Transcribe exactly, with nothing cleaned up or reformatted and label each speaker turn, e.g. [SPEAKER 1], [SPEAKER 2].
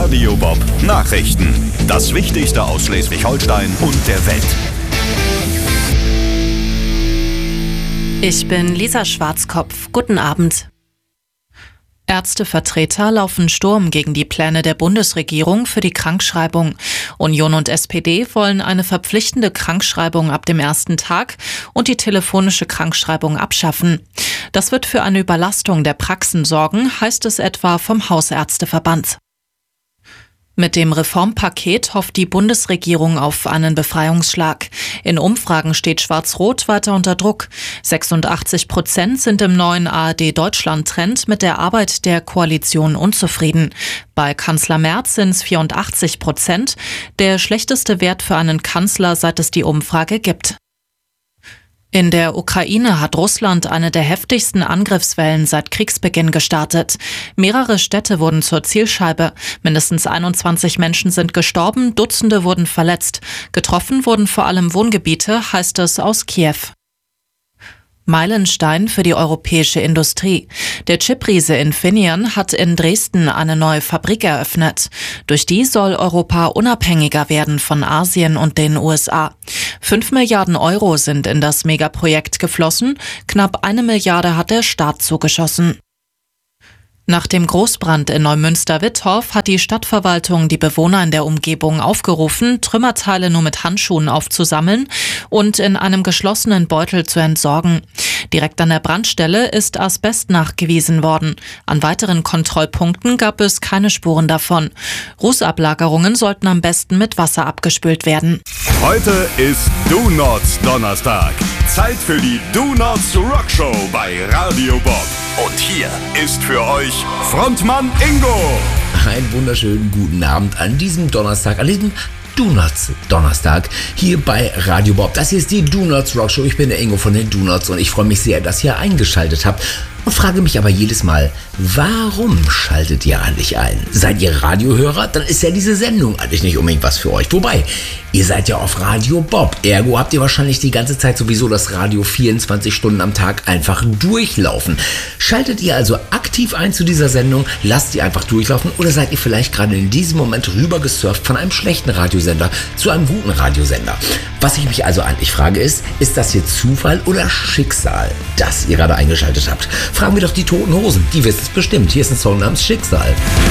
[SPEAKER 1] Radio Bob Nachrichten. Das Wichtigste aus Schleswig-Holstein und der Welt.
[SPEAKER 2] Ich bin Lisa Schwarzkopf. Guten Abend. Ärztevertreter laufen Sturm gegen die Pläne der Bundesregierung für die Krankschreibung. Union und S P D wollen eine verpflichtende Krankschreibung ab dem ersten Tag und die telefonische Krankschreibung abschaffen. Das wird für eine Überlastung der Praxen sorgen, heißt es etwa vom Hausärzteverband. Mit dem Reformpaket hofft die Bundesregierung auf einen Befreiungsschlag. In Umfragen steht Schwarz-Rot weiter unter Druck. sechsundachtzig Prozent sind im neuen A R D-Deutschland-Trend mit der Arbeit der Koalition unzufrieden. Bei Kanzler Merz sind es vierundachtzig Prozent, der schlechteste Wert für einen Kanzler, seit es die Umfrage gibt. In der Ukraine hat Russland eine der heftigsten Angriffswellen seit Kriegsbeginn gestartet. Mehrere Städte wurden zur Zielscheibe. Mindestens einundzwanzig Menschen sind gestorben, Dutzende wurden verletzt. Getroffen wurden vor allem Wohngebiete, heißt es aus Kiew. Meilenstein für die europäische Industrie. Der Chipriese Infineon hat in Dresden eine neue Fabrik eröffnet. Durch die soll Europa unabhängiger werden von Asien und den U S A. Fünf Milliarden Euro sind in das Megaprojekt geflossen. Knapp eine Milliarde hat der Staat zugeschossen. Nach dem Großbrand in Neumünster-Wittorf hat die Stadtverwaltung die Bewohner in der Umgebung aufgerufen, Trümmerteile nur mit Handschuhen aufzusammeln und in einem geschlossenen Beutel zu entsorgen. Direkt an der Brandstelle ist Asbest nachgewiesen worden. An weiteren Kontrollpunkten gab es keine Spuren davon. Rußablagerungen sollten am besten mit Wasser abgespült werden.
[SPEAKER 1] Heute ist Do Nots Donnerstag. Zeit für die Do Nots Rockshow bei Radio Bob. Und hier ist für euch Frontmann Ingo.
[SPEAKER 3] Einen wunderschönen guten Abend an diesem Donnerstag, an diesem Do Nots Donnerstag hier bei Radio Bob. Das hier ist die Do Nots Rockshow. Ich bin der Ingo von den Do Nots und ich freue mich sehr, dass ihr eingeschaltet habt. Und frage mich aber jedes Mal, warum schaltet ihr eigentlich ein? Seid ihr Radiohörer? Dann ist ja diese Sendung eigentlich nicht unbedingt was für euch. Wobei, ihr seid ja auf Radio Bob. Ergo habt ihr wahrscheinlich die ganze Zeit sowieso das Radio vierundzwanzig Stunden am Tag einfach durchlaufen. Schaltet ihr also aktiv ein zu dieser Sendung? Lasst sie einfach durchlaufen? Oder seid ihr vielleicht gerade in diesem Moment rübergesurft von einem schlechten Radiosender zu einem guten Radiosender? Was ich mich also eigentlich frage ist, ist das hier Zufall oder Schicksal, dass ihr gerade eingeschaltet habt? Fragen wir doch die Toten Hosen, die wissen es bestimmt. Hier ist ein Song namens Schicksal.